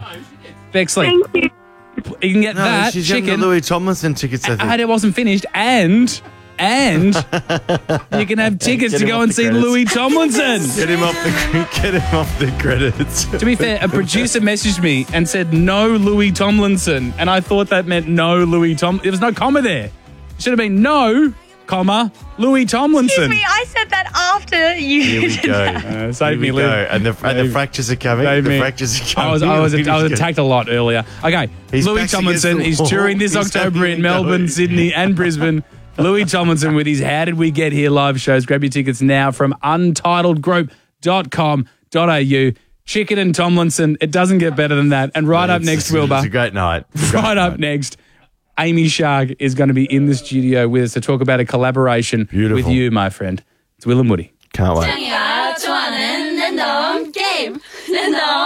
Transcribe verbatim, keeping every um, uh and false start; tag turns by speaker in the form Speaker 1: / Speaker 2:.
Speaker 1: Bexley.
Speaker 2: Thank you.
Speaker 1: You can get
Speaker 3: No,
Speaker 1: that
Speaker 3: she's getting
Speaker 1: chicken.
Speaker 3: the Louis Tomlinson tickets, I think.
Speaker 1: And it wasn't finished. And, and you can have tickets
Speaker 3: Get
Speaker 1: to
Speaker 3: him
Speaker 1: go
Speaker 3: off
Speaker 1: and
Speaker 3: the
Speaker 1: see
Speaker 3: credits.
Speaker 1: Louis Tomlinson.
Speaker 3: Get him off the get him off the credits.
Speaker 1: To be fair, a producer messaged me and said no Louis Tomlinson, and I thought that meant no Louis Tom. There was no comma there. It should have been no, comma Louis Tomlinson.
Speaker 4: Excuse me, I said that after you
Speaker 3: Here we
Speaker 4: did
Speaker 3: go.
Speaker 4: that.
Speaker 1: Uh, save
Speaker 3: Here
Speaker 1: me,
Speaker 3: we go.
Speaker 1: Liv.
Speaker 3: And the, and the
Speaker 1: Save-
Speaker 3: fractures are coming.
Speaker 1: save
Speaker 3: The
Speaker 1: me.
Speaker 3: fractures are coming.
Speaker 1: I was I was I was
Speaker 3: He's
Speaker 1: attacked a lot earlier. Okay,
Speaker 3: He's
Speaker 1: Louis
Speaker 3: backed
Speaker 1: Tomlinson.
Speaker 3: against
Speaker 1: He's
Speaker 3: the wall.
Speaker 1: touring this
Speaker 3: He's
Speaker 1: October
Speaker 3: having
Speaker 1: in
Speaker 3: a
Speaker 1: Melbourne,
Speaker 3: go.
Speaker 1: Sydney, and Brisbane. Louis Tomlinson with his How Did We Get Here live shows. Grab your tickets now from untitled group dot com dot a u. Chicken and Tomlinson. It doesn't get better than that. And right up
Speaker 3: It's-
Speaker 1: next,
Speaker 3: it's,
Speaker 1: Wilbur.
Speaker 3: It's a great night. It's a great
Speaker 1: Right up
Speaker 3: night.
Speaker 1: next, Amy Sharg is going to be in the studio with us to talk about a collaboration
Speaker 3: Beautiful.
Speaker 1: with you, my friend. It's Will and Woody.
Speaker 3: Can't wait.
Speaker 5: 짱이가 좋아하는 랜덤 게임 랜덤